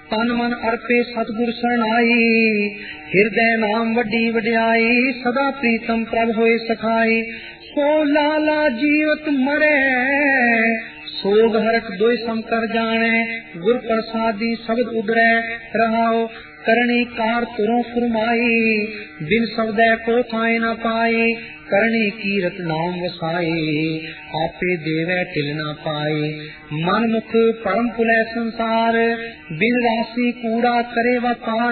ਤਨ ਮਨ ਅਰਪੇ ਸਤਿਗੁਰ ਸਰਣਾਈ। ਹਿਰਦੈ ਨਾਮ ਵੱਡੀ ਵਡਿਆਈ, ਸਦਾ ਪ੍ਰੀਤਮ ਪ੍ਰਭ ਹੋਏ ਸਖਾਈ। ਸੋ ਲਾਲਾ ਜੀਵਤ ਮਰੈ, ਸੋਗ ਹਰਖ ਦੋਇ ਸਮ ਕਰ ਜਾਣੈ। ਗੁਰ ਪ੍ਰਸਾਦੀ ਸ਼ਬਦ ਉਦਰੈ ਰਹਾਉ, ਕਰਨੀ ਕਾਰ ਤੁਰੋਂ ਫੁਰਮਾਈ। ਬਿਨ ਸ਼ਬਦੈ ਕੋ ਥਾਇ ਨ ਪਾਈ, ਕਰਨੀ ਕੀਰਤ ਨਾਮ ਵਸਾਈ। ਆਪੇ ਦੇਵੈ ਢਿਲ ਨ ਪਾਈ, ਮਨ ਮੁਖ ਪਰਮ ਭੁਲੈ ਸੰਸਾਰ। ਬਿਨ ਰਾਸੀ ਕੂੜਾ ਕਰੇ ਵਪਾਰ,